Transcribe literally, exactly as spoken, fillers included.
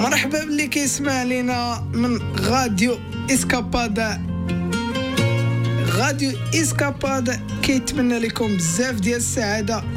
مرحبا باللي كيسمع لينا من غاديو اسكابادا. غاديو اسكابادا كيتمنى لكم بزاف ديال السعاده